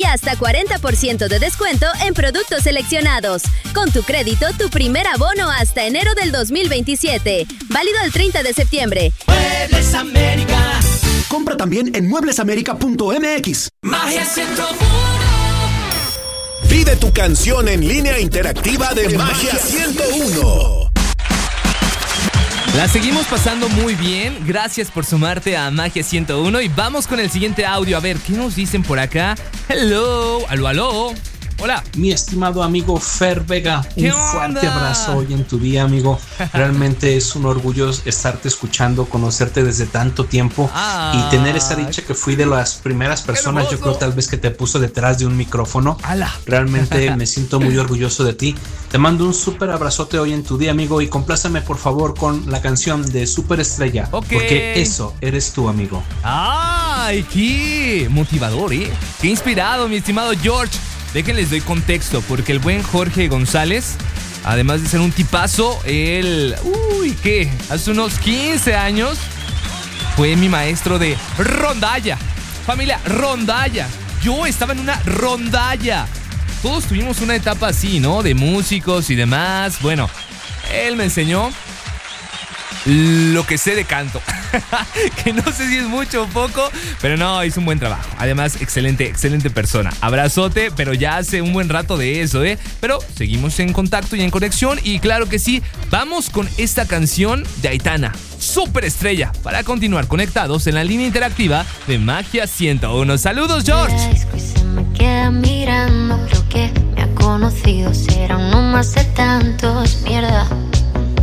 hasta 40% de descuento en productos seleccionados. Con tu crédito, tu primer abono hasta enero del 2027. Válido el 30 de septiembre. Muebles América. Compra también en mueblesamerica.mx. Magia 101. Pide tu canción en línea interactiva de Magia 101. La seguimos pasando muy bien. Gracias por sumarte a Magia 101. Y vamos con el siguiente audio. A ver, ¿qué nos dicen por acá? Hello, aló. Hola. Mi estimado amigo Fer Vega, un fuerte abrazo hoy en tu día, amigo. Realmente es un orgullo estarte escuchando, conocerte desde tanto tiempo y tener esa dicha que fui de las primeras personas, yo creo tal vez que te puso detrás de un micrófono. Realmente me siento muy orgulloso de ti. Te mando un súper abrazote hoy en tu día, amigo, y compláceme por favor con la canción de Superestrella, porque eso eres tú, amigo. ¡Ay, qué motivador, qué inspirado, mi estimado George! Déjenles doy contexto, porque el buen Jorge González, además de ser un tipazo, él, hace unos 15 años fue mi maestro de rondalla. Familia, rondalla. Yo estaba en una rondalla. Todos tuvimos una etapa así, ¿no? De músicos y demás. Bueno, él me enseñó lo que sé de canto. Que no sé si es mucho o poco, pero no, hizo un buen trabajo. Además, excelente persona. Abrazote, pero ya hace un buen rato de eso, Pero seguimos en contacto y en conexión. Y claro que sí, vamos con esta canción de Aitana, Superestrella, para continuar conectados en la línea interactiva de Magia 101. Saludos, George. Se me queda mirando, creo que me ha conocido. Será uno más de tantos, mierda.